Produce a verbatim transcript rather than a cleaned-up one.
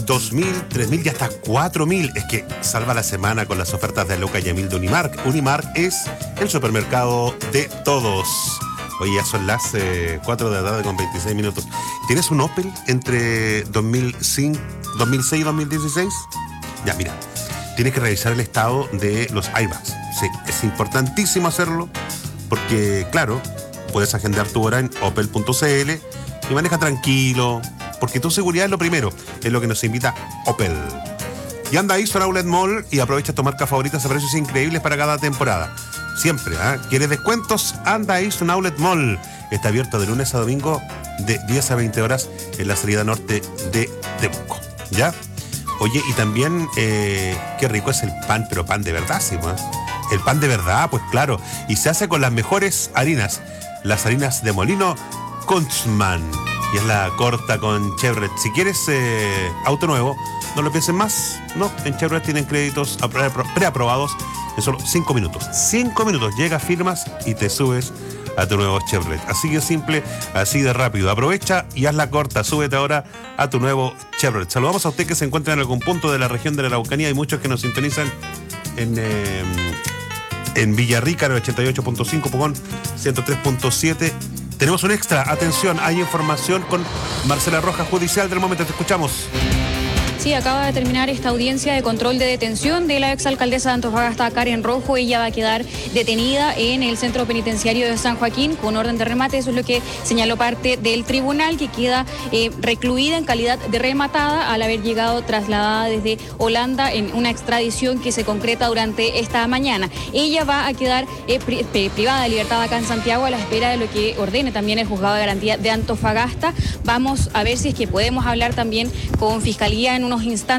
dos mil, tres mil y hasta cuatro mil. Es que salva la semana con las ofertas de Luca y Emil de Unimark. Unimark es el supermercado de todos. Oye, ya son las eh, cuatro de la tarde con veintiséis minutos. ¿Tienes un Opel entre dos mil cinco, dos mil seis y dos mil dieciséis? Ya, mira, tienes que revisar el estado de los airbags. Sí, es importantísimo hacerlo porque, claro, puedes agendar tu hora en opel punto cl y maneja tranquilo, porque tu seguridad es lo primero, es lo que nos invita Opel. Y anda a Eastern Outlet Mall y aprovecha tu marca favorita a precios increíbles para cada temporada. Siempre, ¿eh? ¿Quieres descuentos? Anda a Eastern Outlet Mall. Está abierto de lunes a domingo de diez a veinte horas en la salida norte de Temuco. ¿Ya? Oye, y también, eh, qué rico es el pan, pero pan de verdad, sí, ¿no? El pan de verdad, pues claro. Y se hace con las mejores harinas. Las harinas de molino Kunzmann. Y es la corta con Chevrolet. Si quieres eh, auto nuevo, no lo pienses más. No, en Chevrolet tienen créditos preaprobados en solo cinco minutos. cinco minutos. Llegas, firmas y te subes a tu nuevo Chevrolet. Así de simple, así de rápido. Aprovecha y haz la corta. Súbete ahora a tu nuevo Chevrolet. Saludamos a usted que se encuentra en algún punto de la región de la Araucanía. Hay muchos que nos sintonizan en, eh, en Villarrica, en el ochenta y ocho punto cinco, Pucón ciento tres punto siete. Tenemos un extra. Atención, hay información con Marcela Rojas, judicial del momento. Te escuchamos. Sí, acaba de terminar esta audiencia de control de detención de la exalcaldesa de Antofagasta, Karen Rojo. Ella va a quedar detenida en el centro penitenciario de San Joaquín con orden de remate. Eso es lo que señaló parte del tribunal, que queda eh, recluida en calidad de rematada al haber llegado trasladada desde Holanda en una extradición que se concreta durante esta mañana. Ella va a quedar eh, pri privada de libertad acá en Santiago a la espera de lo que ordene también el juzgado de garantía de Antofagasta. Vamos a ver si es que podemos hablar también con Fiscalía en unos instantes